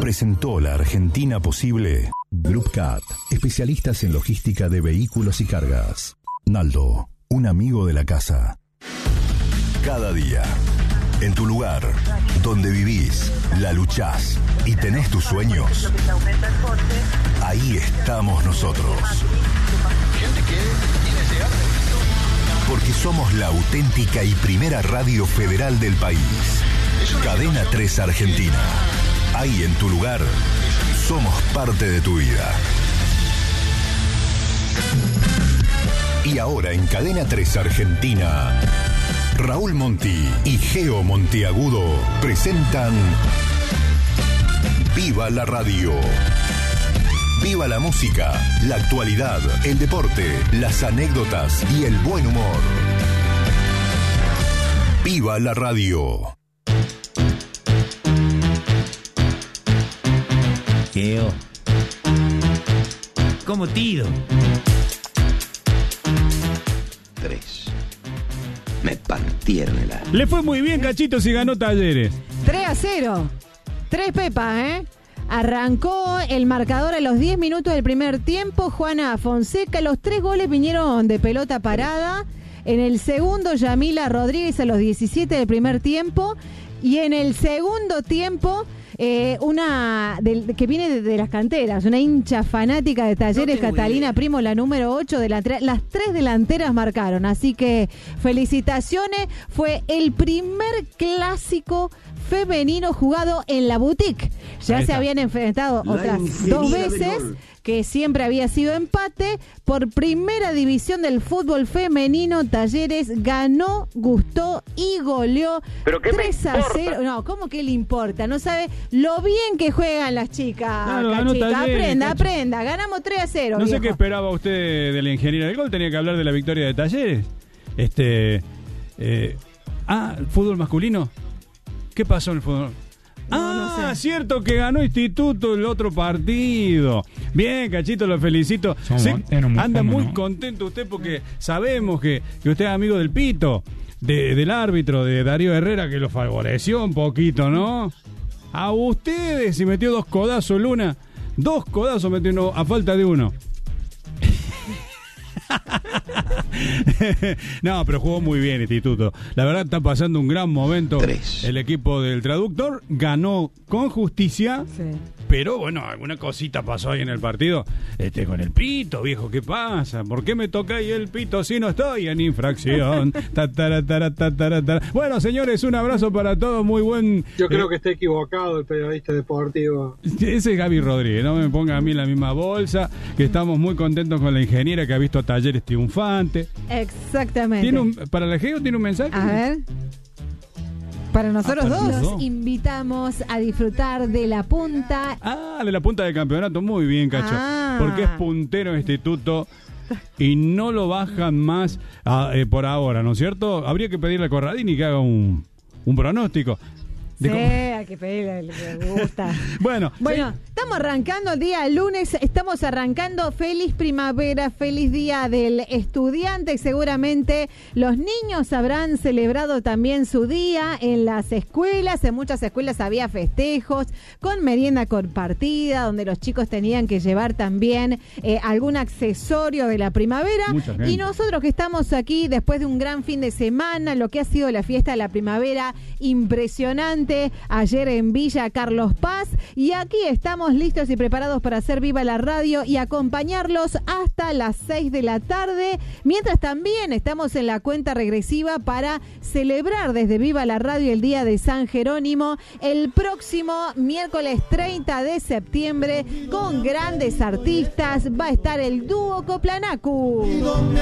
presentó la Argentina posible. Group Cat, especialistas en logística de vehículos y cargas. Naldo, un amigo de la casa. Cada día, en tu lugar, donde vivís, la luchás y tenés tus sueños, ahí estamos nosotros. Porque somos la auténtica y primera radio federal del país. Cadena 3 Argentina. Ahí en tu lugar, somos parte de tu vida. Y ahora en Cadena 3 Argentina, Raúl Monti y Geo Monteagudo presentan Viva la Radio. Viva la música, la actualidad, el deporte, las anécdotas y el buen humor. Viva la Radio. Geo, ¿cómo tiro? 3. Me partieron el alma. Le fue muy bien, Cachito, si ganó Talleres. 3-0. 3 pepas, ¿eh? Arrancó el marcador a los 10 minutos del primer tiempo. Juana Fonseca, los 3 goles vinieron de pelota parada. En el segundo, Yamila Rodríguez a los 17 del primer tiempo. Y en el segundo tiempo, que viene de las canteras, una hincha fanática de Talleres, Catalina Primo, la número 8, las 3 delanteras marcaron. Así que felicitaciones, fue el primer clásico femenino jugado en la boutique. Ya se habían enfrentado otras 2 veces, que siempre había sido empate. Por primera división del fútbol femenino, Talleres ganó, gustó y goleó 3-0. No, ¿cómo que le importa? No sabe lo bien que juegan las chicas. Claro, ganó Talleres, aprenda. Ganamos 3-0. No sé viejo. qué esperaba usted de la ingeniera del gol. Tenía que hablar de la victoria de Talleres. Fútbol masculino. ¿Qué pasó en el fútbol? No sé. Cierto que ganó Instituto el otro partido. Bien, Cachito, lo felicito. Anda muy contento usted porque sabemos que usted es amigo del Pito, del árbitro, de Darío Herrera, que lo favoreció un poquito, ¿no? A ustedes, y metió 2 codazos Luna. 2 codazos metió uno, a falta de uno. No, pero jugó muy bien Instituto. La verdad está pasando un gran momento. 3. El equipo del traductor ganó con justicia. Sí. Pero bueno, alguna cosita pasó ahí en el partido. Con el Pito, viejo, ¿qué pasa? ¿Por qué me toca ahí el Pito si no estoy en infracción? Bueno, señores, un abrazo para todos, muy buen... Yo creo que está equivocado el periodista deportivo. Ese es Gaby Rodríguez, no me ponga a mí en la misma bolsa, que estamos muy contentos con la ingeniera que ha visto a Talleres triunfante. Exactamente. ¿Para la Geo tiene un mensaje? A ver. Para nosotros para dos. los Los invitamos a disfrutar de la punta. De la punta del campeonato. Muy bien, Cacho. Porque es puntero Instituto y no lo bajan más por ahora, ¿no es cierto? Habría que pedirle a Corradini que haga un pronóstico. Hay que pedirle, le gusta. Bueno, estamos arrancando el día lunes, estamos arrancando feliz primavera, feliz día del estudiante. Seguramente los niños habrán celebrado también su día en las escuelas. En muchas escuelas había festejos con merienda compartida, donde los chicos tenían que llevar también algún accesorio de la primavera. Y nosotros que estamos aquí después de un gran fin de semana, lo que ha sido la fiesta de la primavera, impresionante. Ayer en Villa Carlos Paz, y aquí estamos listos y preparados para hacer Viva la Radio y acompañarlos hasta las 6 de la tarde, mientras también estamos en la cuenta regresiva para celebrar desde Viva la Radio el Día de San Jerónimo el próximo miércoles 30 de septiembre con grandes artistas. Va a estar el dúo Coplanacu.